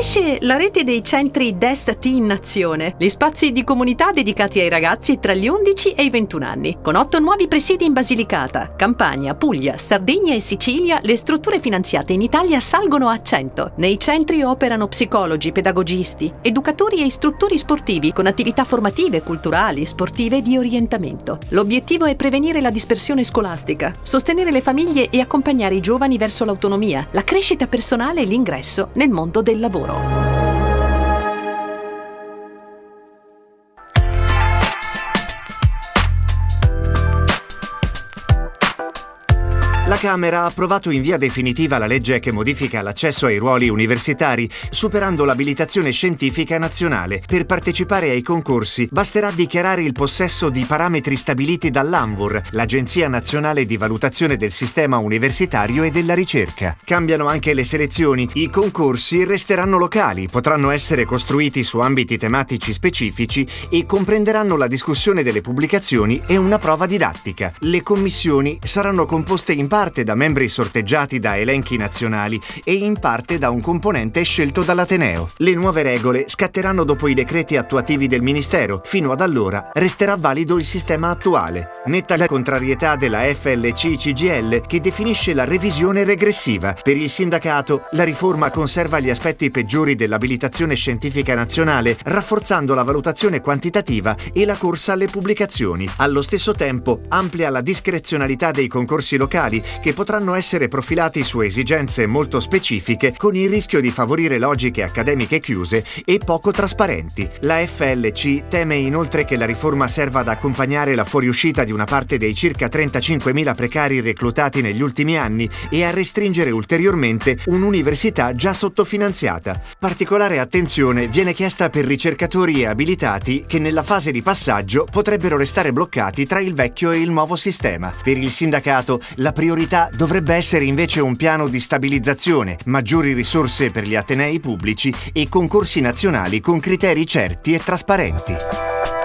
Cresce la rete dei centri Dest Teen Nazione, gli spazi di comunità dedicati ai ragazzi tra gli 11 e i 21 anni. Con 8 nuovi presidi in Basilicata, Campania, Puglia, Sardegna e Sicilia, le strutture finanziate in Italia salgono a 100. Nei centri operano psicologi, pedagogisti, educatori e istruttori sportivi con attività formative, culturali, sportive e di orientamento. L'obiettivo è prevenire la dispersione scolastica, sostenere le famiglie e accompagnare i giovani verso l'autonomia, la crescita personale e l'ingresso nel mondo del lavoro. La Camera ha approvato in via definitiva la legge che modifica l'accesso ai ruoli universitari, superando l'abilitazione scientifica nazionale. Per partecipare ai concorsi basterà dichiarare il possesso di parametri stabiliti dall'ANVUR, l'Agenzia Nazionale di Valutazione del Sistema Universitario e della Ricerca. Cambiano anche le selezioni. I concorsi resteranno locali, potranno essere costruiti su ambiti tematici specifici e comprenderanno la discussione delle pubblicazioni e una prova didattica. Le commissioni saranno composte in parte da membri sorteggiati da elenchi nazionali e in parte da un componente scelto dall'Ateneo. Le nuove regole scatteranno dopo i decreti attuativi del Ministero. Fino ad allora resterà valido il sistema attuale. Netta la contrarietà della FLC-CGIL, che definisce la revisione regressiva. Per il sindacato, la riforma conserva gli aspetti peggiori dell'abilitazione scientifica nazionale, rafforzando la valutazione quantitativa e la corsa alle pubblicazioni. Allo stesso tempo, amplia la discrezionalità dei concorsi locali, che potranno essere profilati su esigenze molto specifiche, con il rischio di favorire logiche accademiche chiuse e poco trasparenti. La FLC teme inoltre che la riforma serva ad accompagnare la fuoriuscita di una parte dei circa 35.000 precari reclutati negli ultimi anni e a restringere ulteriormente un'università già sottofinanziata. Particolare attenzione viene chiesta per ricercatori e abilitati che nella fase di passaggio potrebbero restare bloccati tra il vecchio e il nuovo sistema. Per il sindacato, la priorità dovrebbe essere invece un piano di stabilizzazione, maggiori risorse per gli atenei pubblici e concorsi nazionali con criteri certi e trasparenti.